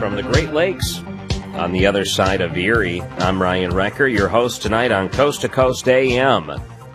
from the Great Lakes on the other side of Erie. I'm Ryan Recker, your host tonight on Coast to Coast AM.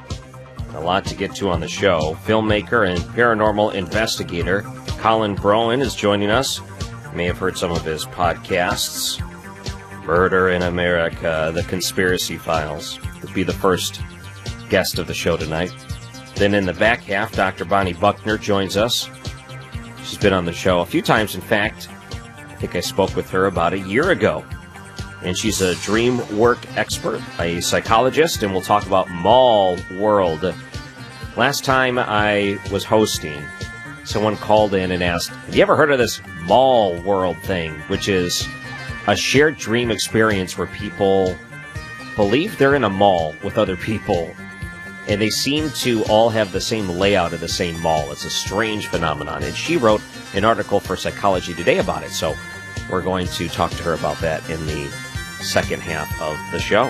A lot to get to on the show. Filmmaker and paranormal investigator Colin Broen is joining us. You may have heard some of his podcasts. Murder in America, The Conspiracy Files. He'll be the first guest of the show tonight. Then in the back half, Dr. Bonnie Buckner joins us. She's been on the show a few times. In fact, I think I spoke with her about a year ago. And she's a dream work expert, a psychologist, and we'll talk about Mall World. Last time I was hosting, someone called in and asked, have you ever heard of this Mall World thing, which is a shared dream experience where people believe they're in a mall with other people, and they seem to all have the same layout of the same mall. It's a strange phenomenon, and she wrote an article for Psychology Today about it, so we're going to talk to her about that in the second half of the show.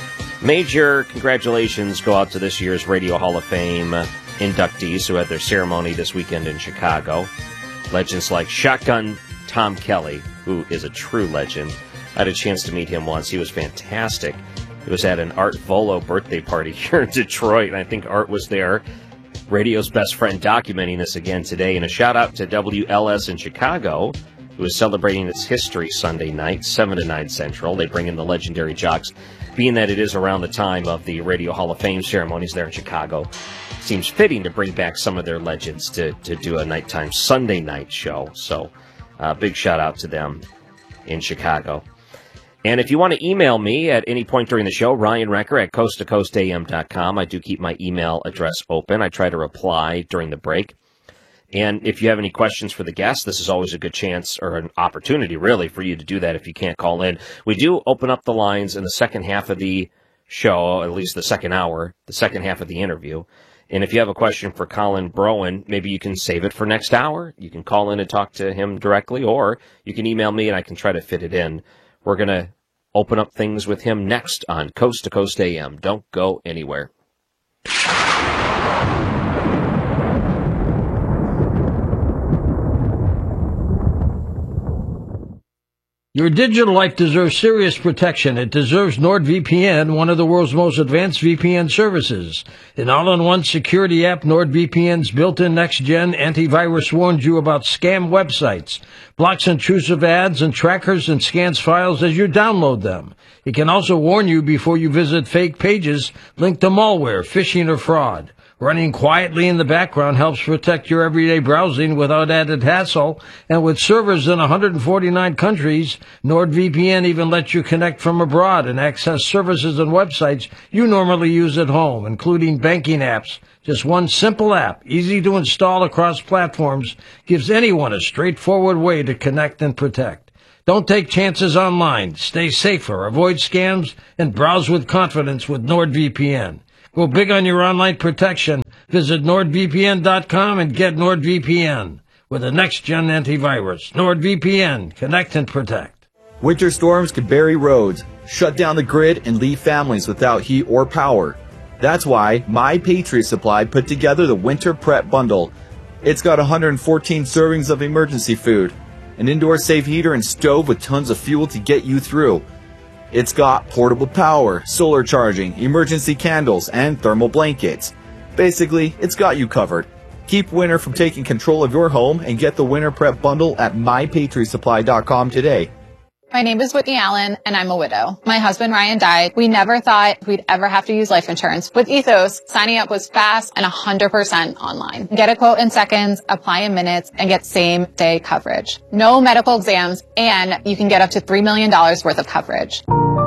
Major congratulations go out to this year's Radio Hall of Fame inductees who had their ceremony this weekend in Chicago. Legends like Shotgun Tom Kelly, who is a true legend. I had a chance to meet him once. He was fantastic. It was at an Art Volo birthday party here in Detroit, and I think Art was there. Radio's best friend documenting this again today. And a shout-out to WLS in Chicago, who is celebrating its history Sunday night, 7 to 9 Central. They bring in the legendary jocks. Being that it is around the time of the Radio Hall of Fame ceremonies there in Chicago, it seems fitting to bring back some of their legends to do a nighttime Sunday night show. So, big shout-out to them in Chicago. And if you want to email me at any point during the show, Ryan Recker at coasttocoastam.com. I do keep my email address open. I try to reply during the break. And if you have any questions for the guests, this is always a good chance, or an opportunity, really, for you to do that if you can't call in. We do open up the lines in the second half of the show, at least the second hour, the second half of the interview. And if you have a question for Colin Broen, maybe you can save it for next hour. You can call in and talk to him directly, or you can email me and I can try to fit it in. We're going to open up things with him next on Coast to Coast AM. Don't go anywhere. Your digital life deserves serious protection. It deserves NordVPN, one of the world's most advanced VPN services. An all-in-one security app, NordVPN's built-in next-gen antivirus warns you about scam websites, blocks intrusive ads and trackers, and scans files as you download them. It can also warn you before you visit fake pages linked to malware, phishing, or fraud. Running quietly in the background helps protect your everyday browsing without added hassle. And with servers in 149 countries, NordVPN even lets you connect from abroad and access services and websites you normally use at home, including banking apps. Just one simple app, easy to install across platforms, gives anyone a straightforward way to connect and protect. Don't take chances online. Stay safer, avoid scams, and browse with confidence with NordVPN. Go big on your online protection. Visit NordVPN.com and get NordVPN with a next-gen antivirus. NordVPN. Connect and protect. Winter storms could bury roads, shut down the grid, and leave families without heat or power. That's why My Patriot Supply put together the Winter Prep Bundle. It's got 114 servings of emergency food, an indoor safe heater and stove with tons of fuel to get you through. It's got portable power, solar charging, emergency candles, and thermal blankets. Basically, it's got you covered. Keep winter from taking control of your home and get the Winter Prep Bundle at MyPatriotSupply.com today. My name is Whitney Allen, and I'm a widow. My husband, Ryan, died. We never thought we'd ever have to use life insurance. With Ethos, signing up was fast and 100% online. Get a quote in seconds, apply in minutes, and get same-day coverage. No medical exams, and you can get up to $3 million worth of coverage.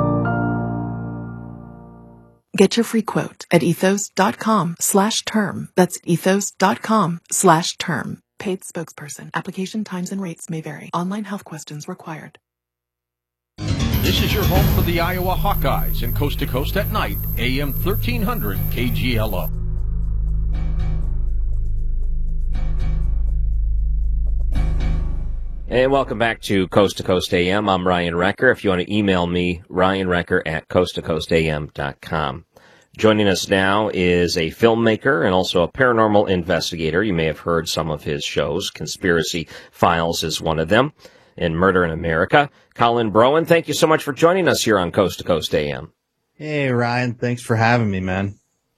Get your free quote at ethos.com/term. That's ethos.com/term. Paid spokesperson. Application times and rates may vary. Online health questions required. This is your home for the Iowa Hawkeyes and Coast to Coast at Night, AM 1300 KGLO. And welcome back to Coast AM. I'm Ryan Recker. If you want to email me, ryanrecker at coasttocoastam.com. Joining us now is a filmmaker and also a paranormal investigator. You may have heard some of his shows. Conspiracy Files is one of them. in Murder in America. Colin Broen, thank you so much for joining us here on Coast to Coast AM. Hey, Ryan. Thanks for having me, man.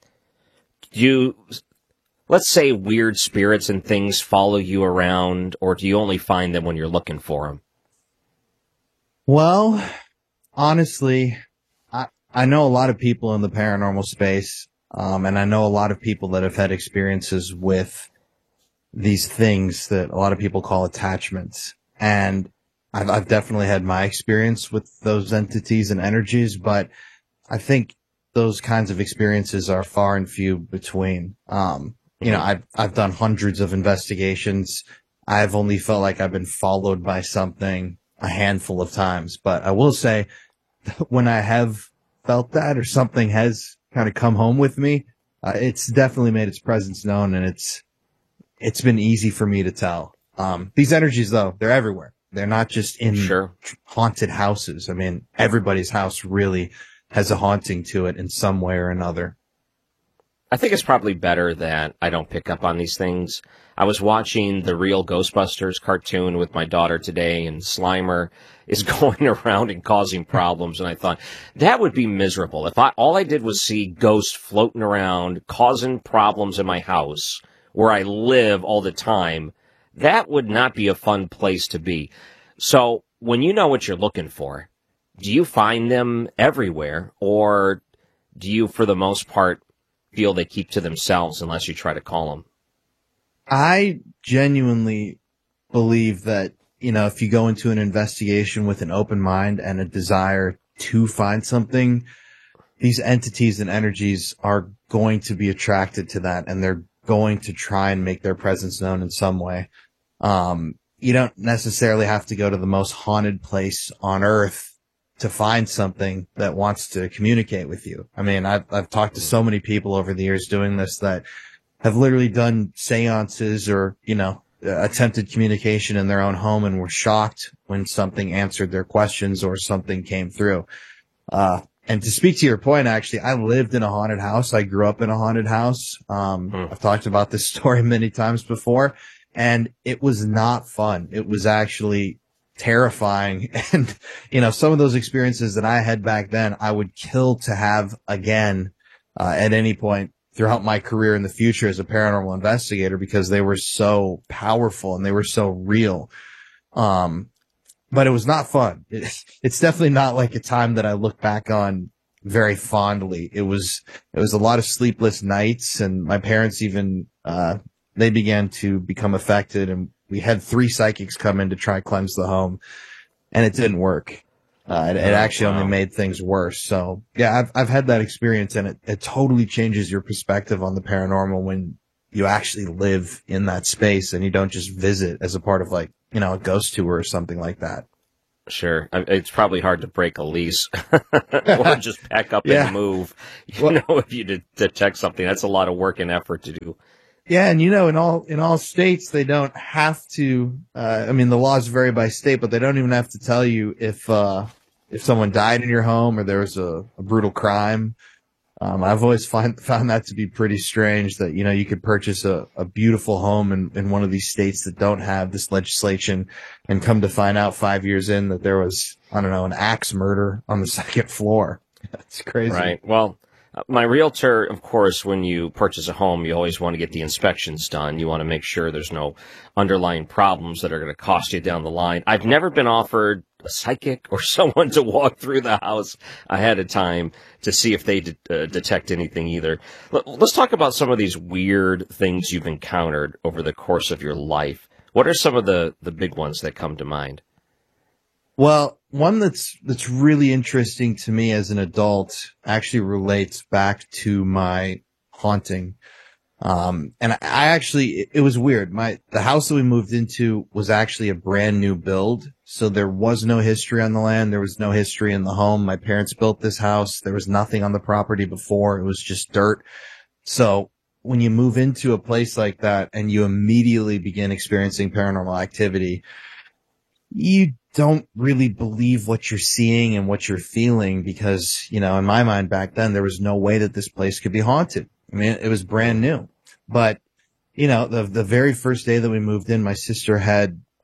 Let's say weird spirits and things follow you around, or do you only find them when you're looking for them? Well, honestly, I know a lot of people in the paranormal space, and I know a lot of people that have had experiences with these things that a lot of people call attachments. And I've definitely had my experience with those entities and energies, but I think those kinds of experiences are far and few between. I've done hundreds of investigations. I've only felt like I've been followed by something a handful of times, but I will say when I have felt that or something has kind of come home with me, it's definitely made its presence known, and it's been easy for me to tell. These energies, though, they're everywhere. They're not just in haunted houses. I mean, everybody's house really has a haunting to it in some way or another. I think it's probably better that I don't pick up on these things. I was watching the Real Ghostbusters cartoon with my daughter today, and Slimer is going around and causing problems, and I thought, that would be miserable. If all I did was see ghosts floating around, causing problems in my house, where I live all the time, that would not be a fun place to be. So, when you know what you're looking for, do you find them everywhere, or do you, for the most part, feel they keep to themselves unless you try to call them? I genuinely believe that, if you go into an investigation with an open mind and a desire to find something, these entities and energies are going to be attracted to that, and they're going to try and make their presence known in some way. You don't necessarily have to go to the most haunted place on earth to find something that wants to communicate with you. I mean, I've talked to so many people over the years doing this that have literally done seances or, attempted communication in their own home and were shocked when something answered their questions or something came through. And to speak to your point, actually, I lived in a haunted house. I grew up in a haunted house. I've talked about this story many times before, and it was not fun. It was actually terrifying. And, some of those experiences that I had back then, I would kill to have again, at any point throughout my career in the future as a paranormal investigator, because they were so powerful and they were so real. But it was not fun. It's definitely not like a time that I look back on very fondly. It was a lot of sleepless nights, and my parents even, they began to become affected, and we had 3 psychics come in to try cleanse the home, and it didn't work. It actually only made things worse. So yeah, I've had that experience, and it totally changes your perspective on the paranormal when you actually live in that space and you don't just visit as a part of a ghost tour or something like that. Sure. It's probably hard to break a lease or just pack up and move. If you detect something, that's a lot of work and effort to do. Yeah. And in all states, they don't have to, the laws vary by state, but they don't even have to tell you if someone died in your home or there was a brutal crime. I've always found that to be pretty strange that, you could purchase a beautiful home in one of these states that don't have this legislation and come to find out 5 years in that there was, an axe murder on the 2nd floor. That's crazy. Right. Well, my realtor, of course, when you purchase a home, you always want to get the inspections done. You want to make sure there's no underlying problems that are going to cost you down the line. I've never been offered a psychic or someone to walk through the house ahead of time to see if they detect anything either. Let's talk about some of these weird things you've encountered over the course of your life. What are some of the big ones that come to mind? Well, one that's really interesting to me as an adult actually relates back to my haunting. And it was weird. The house that we moved into was actually a brand new build. So there was no history on the land. There was no history in the home. My parents built this house. There was nothing on the property before. It was just dirt. So when you move into a place like that and you immediately begin experiencing paranormal activity, you don't really believe what you're seeing and what you're feeling because, in my mind back then, there was no way that this place could be haunted. I mean, it was brand new. But, the very first day that we moved in, my sister had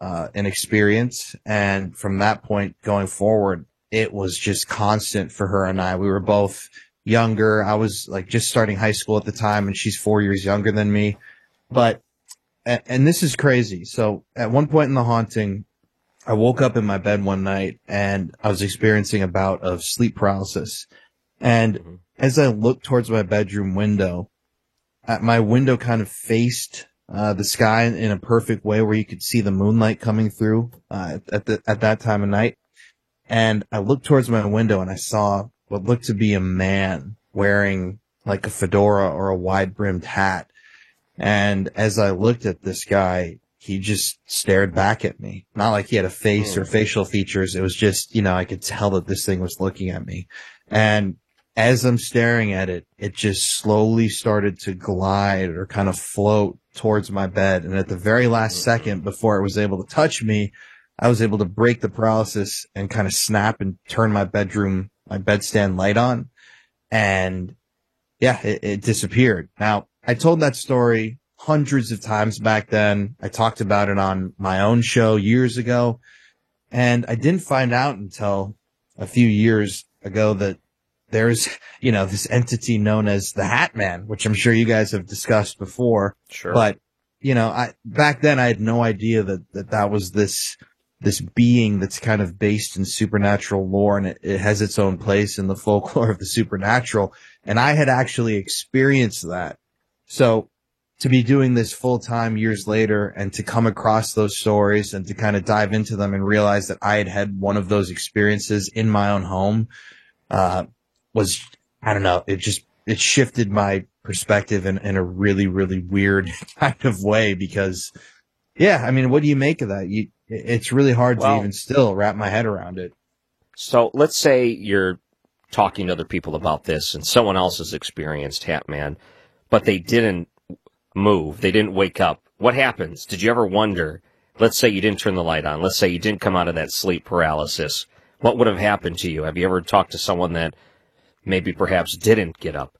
an experience. And from that point going forward, it was just constant for her and I. We were both younger. I was like just starting high school at the time, and she's 4 years younger than me. But, and this is crazy. So at one point in the haunting, I woke up in my bed one night and I was experiencing a bout of sleep paralysis. And as I looked towards my bedroom window, my window kind of faced the sky in a perfect way where you could see the moonlight coming through at that time of night. And I looked towards my window and I saw what looked to be a man wearing like a fedora or a wide-brimmed hat. And as I looked at this guy, he just stared back at me. Not like he had a face or facial features. It was just, I could tell that this thing was looking at me. And as I'm staring at it, it just slowly started to glide or kind of float towards my bed. And at the very last second before it was able to touch me, I was able to break the paralysis and kind of snap and turn my bedstand light on. And yeah, it disappeared. Now, I told that story hundreds of times back then. I talked about it on my own show years ago. And I didn't find out until a few years ago that there's, this entity known as the Hat Man, which I'm sure you guys have discussed before. Sure. But, back then I had no idea that was this being that's kind of based in supernatural lore, and it has its own place in the folklore of the supernatural. And I had actually experienced that. So to be doing this full time years later and to come across those stories and to kind of dive into them and realize that I had one of those experiences in my own home, was, I don't know, it shifted my perspective in a really, really weird kind of way because, what do you make of that? It's really hard to even still wrap my head around it. So let's say you're talking to other people about this and someone else has experienced Hat Man, but they didn't move. They didn't wake up. What happens? Did you ever wonder, let's say you didn't turn the light on. Let's say you didn't come out of that sleep paralysis. What would have happened to you? Have you ever talked to someone that maybe perhaps didn't get up?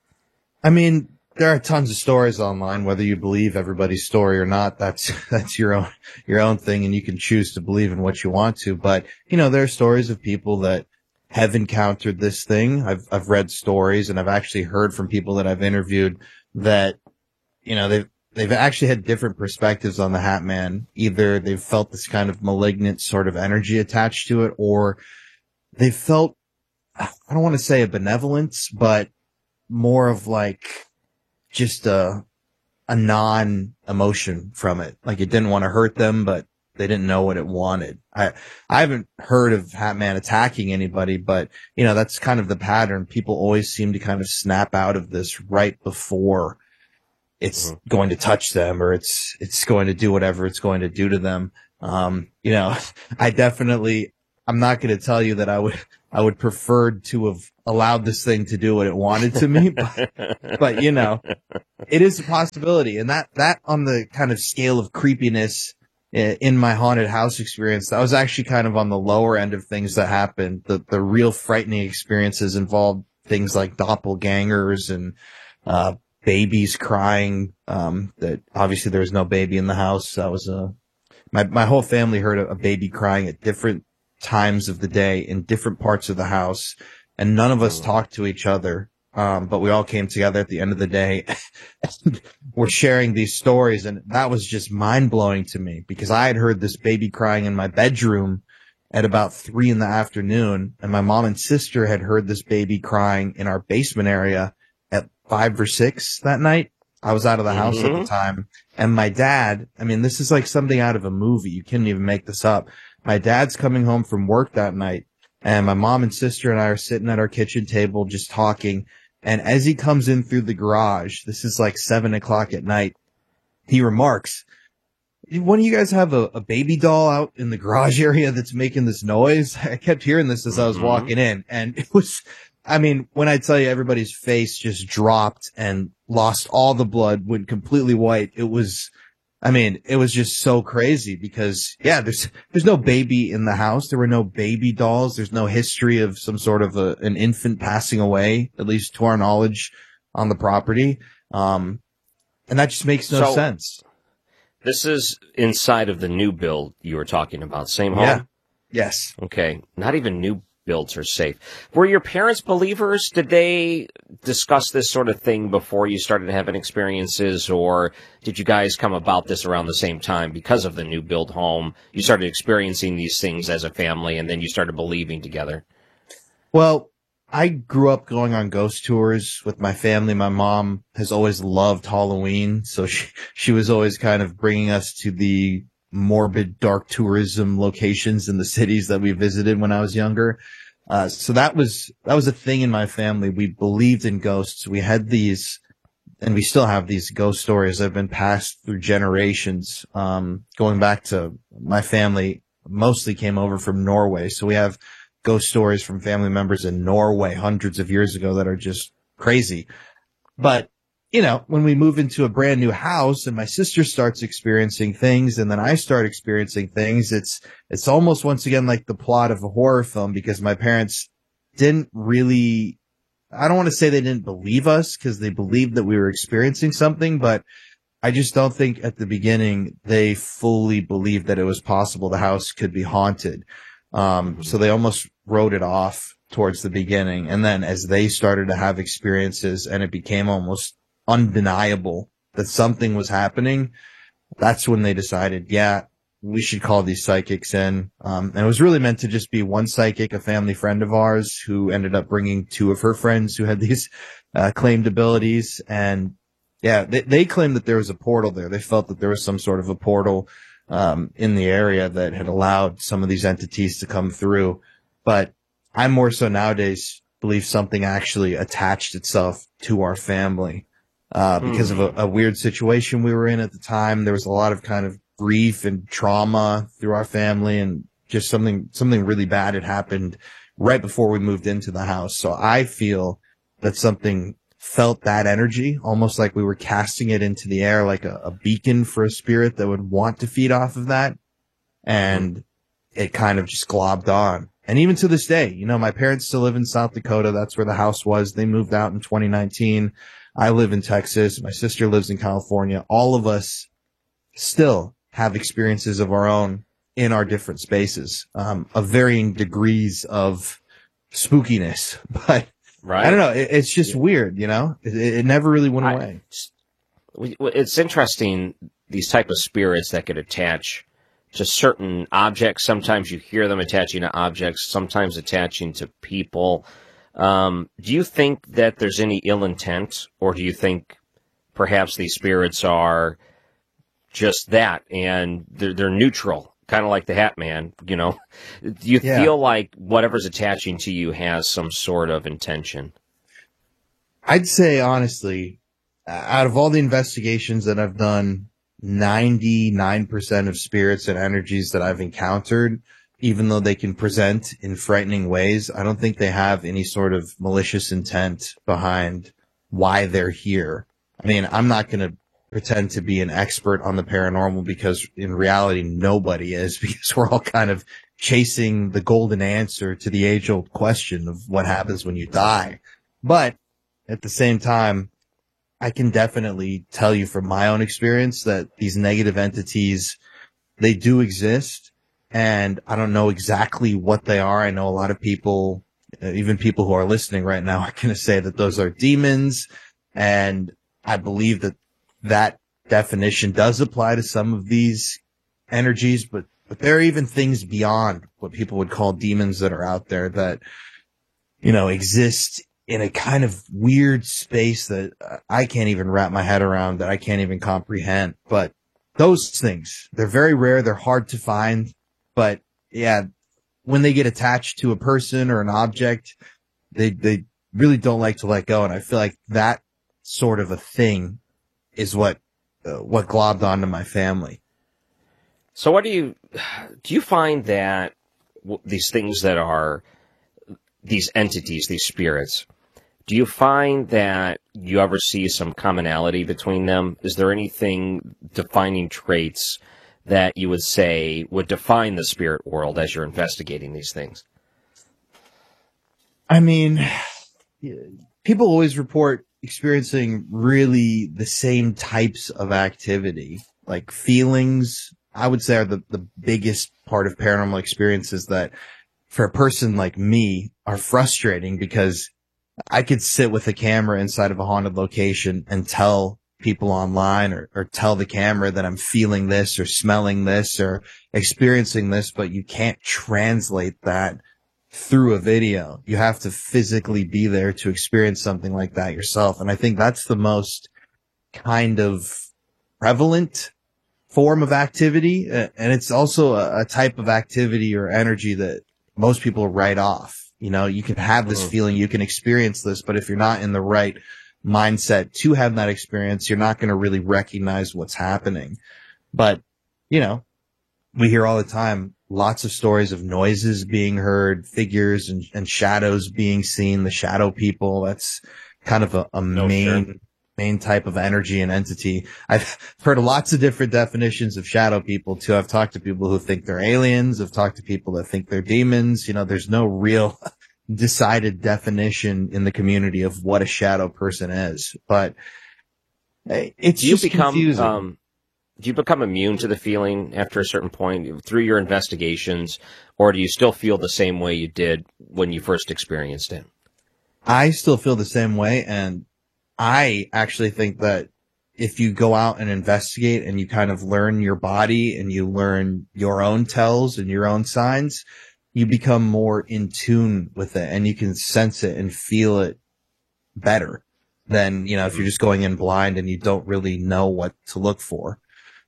There are tons of stories online, whether you believe everybody's story or not. That's your own thing, and you can choose to believe in what you want to. But, there are stories of people that have encountered this thing. I've read stories, and I've actually heard from people that I've interviewed that, they've actually had different perspectives on the Hat Man. Either they've felt this kind of malignant sort of energy attached to it, or they felt, I don't want to say a benevolence, but more of like just a non-emotion from it. Like it didn't want to hurt them, but they didn't know what it wanted. I haven't heard of Hat Man attacking anybody, but that's kind of the pattern. People always seem to kind of snap out of this right before it's going to touch them or it's going to do whatever it's going to do to them. I'm not going to tell you that I would prefer to have allowed this thing to do what it wanted to me, but it is a possibility. And that on the kind of scale of creepiness in my haunted house experience, that was actually kind of on the lower end of things that happened. The real frightening experiences involved things like doppelgangers and, babies crying, that obviously there was no baby in the house. That was my whole family heard a baby crying at different times of the day in different parts of the house, and none of us talked to each other. But we all came together at the end of the day and we're sharing these stories. And that was just mind blowing to me because I had heard this baby crying in my bedroom at about 3 p.m. And my mom and sister had heard this baby crying in our basement area at 5 or 6 that night. I was out of the house at the time. And my dad, this is like something out of a movie. You can't even make this up. My dad's coming home from work that night, and my mom and sister and I are sitting at our kitchen table just talking. And as he comes in through the garage, this is like 7 o'clock at night, he remarks, "One of you guys have a baby doll out in the garage area that's making this noise?" I kept hearing this as I was walking in, and it was, when I tell you everybody's face just dropped and lost all the blood, went completely white, it was just so crazy because, there's no baby in the house. There were no baby dolls. There's no history of some sort of an infant passing away, at least to our knowledge, on the property. And that just makes no sense. This is inside of the new build you were talking about. Same home? Yeah. Yes. Okay. Not even new builds are safe. Were your parents believers? Did they discuss this sort of thing before you started having experiences, or did you guys come about this around the same time because of the new build home? You started experiencing these things as a family, and then you started believing together. Well, I grew up going on ghost tours with my family. My mom has always loved Halloween, so she was always kind of bringing us to the morbid dark tourism locations in the cities that we visited when I was younger. So that was a thing in my family. We believed in ghosts. We had these, and we still have these ghost stories that have been passed through generations. Going back to my family mostly came over from Norway. So we have ghost stories from family members in Norway hundreds of years ago that are just crazy. But, you know, when we move into a brand new house and my sister starts experiencing things and then I start experiencing things, it's almost once again like the plot of a horror film, because my parents didn't really, I don't want to say they didn't believe us, because they believed that we were experiencing something, but I just don't think at the beginning they fully believed that it was possible the house could be haunted. So they almost wrote it off towards the beginning. And then as they started to have experiences and it became almost undeniable that something was happening, that's when they decided, yeah, we should call these psychics in. And it was really meant to just be one psychic, a family friend of ours, who ended up bringing two of her friends who had these claimed abilities. And yeah, they claimed that there was a portal there. They felt that there was some sort of a portal in the area that had allowed some of these entities to come through. But I more so nowadays believe something actually attached itself to our family, because of a weird situation we were in at the time. There was a lot of kind of grief and trauma through our family, and just something really bad had happened right before we moved into the house. So I feel that something felt that energy, almost like we were casting it into the air, like a beacon for a spirit that would want to feed off of that. And it kind of just globbed on. And even to this day, you know, my parents still live in South Dakota. That's where the house was. They moved out in 2019. I live in Texas. My sister lives in California. All of us still have experiences of our own in our different spaces, of varying degrees of spookiness. But right. I don't know. It's just weird, you know? It never really went away. It's interesting, these type of spirits that could attach to certain objects. Sometimes you hear them attaching to objects, sometimes attaching to people. Do you think that there's any ill intent, or do you think perhaps these spirits are just that and they're neutral, kind of like the Hat Man, you know? Do you feel like whatever's attaching to you has some sort of intention? I'd say, honestly, out of all the investigations that I've done, 99% of spirits and energies that I've encountered, even though they can present in frightening ways, I don't think they have any sort of malicious intent behind why they're here. I mean, I'm not going to pretend to be an expert on the paranormal, because in reality, nobody is, because we're all kind of chasing the golden answer to the age-old question of what happens when you die. But at the same time, I can definitely tell you from my own experience that these negative entities, they do exist, and I don't know exactly what they are. I know a lot of people, even people who are listening right now, are going to say that those are demons, and I believe that that definition does apply to some of these energies, but there are even things beyond what people would call demons that are out there that, you know, exist in a kind of weird space that I can't even wrap my head around, that I can't even comprehend. But those things, they're very rare. They're hard to find. But yeah, when they get attached to a person or an object, they really don't like to let go. And I feel like that sort of a thing is what globbed onto my family. So what do you find that these things that are these entities, these spirits, do you find that you ever see some commonality between them? Is there anything, defining traits that you would say would define the spirit world as you're investigating these things? I mean, people always report experiencing really the same types of activity. like feelings, I would say, are the biggest part of paranormal experiences that for a person like me are frustrating, because I could sit with a camera inside of a haunted location and tell people online or tell the camera that I'm feeling this or smelling this or experiencing this, but you can't translate that through a video. You have to physically be there to experience something like that yourself. And I think that's the most kind of prevalent form of activity. And it's also a type of activity or energy that most people write off. You know, you can have this feeling, you can experience this, but if you're not in the right mindset to have that experience, you're not going to really recognize what's happening. But, you know, we hear all the time lots of stories of noises being heard, figures and shadows being seen, the shadow people. That's kind of a main type of energy and entity. I've heard lots of different definitions of shadow people too. I've talked to people who think they're aliens. I've talked to people that think they're demons. You know, there's no real decided definition in the community of what a shadow person is, but it's just confusing. Do you become immune to the feeling after a certain point through your investigations, or do you still feel the same way you did when you first experienced it? I still feel the same way, and I actually think that if you go out and investigate and you kind of learn your body and you learn your own tells and your own signs, you become more in tune with it and you can sense it and feel it better than, you know, if you're just going in blind and you don't really know what to look for.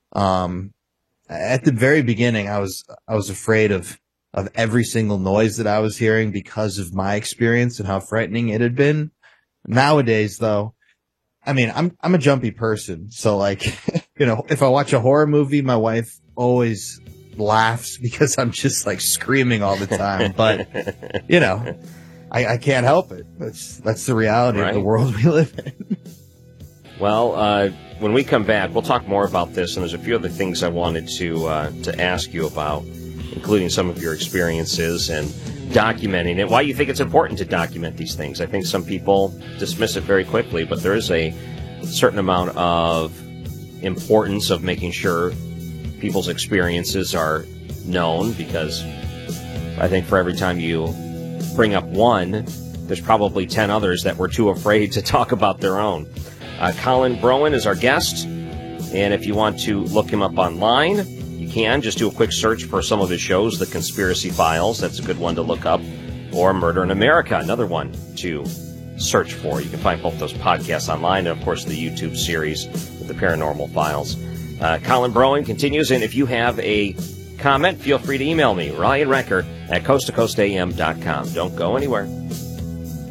At the very beginning, I was afraid of every single noise that I was hearing because of my experience and how frightening it had been. Nowadays, though, I mean, I'm a jumpy person. So like, you know, if I watch a horror movie, my wife always laughs because I'm just like screaming all the time. But, you know, I can't help it. That's the reality of the world we live in. Well, when we come back, we'll talk more about this, and there's a few other things I wanted to ask you about, including some of your experiences and documenting it, why you think it's important to document these things. I think some people dismiss it very quickly, but there is a certain amount of importance of making sure people's experiences are known, because I think for every time you bring up one, there's probably 10 others that were too afraid to talk about their own. Colin Broen is our guest, and if you want to look him up online, you can. Just do a quick search for some of his shows, The Conspiracy Files, that's a good one to look up, or Murder in America, another one to search for. You can find both those podcasts online, and of course the YouTube series with the Paranormal Files. Colin Broen continues, and if you have a comment, feel free to email me, Ryan Recker at coasttocoastam.com. Don't go anywhere.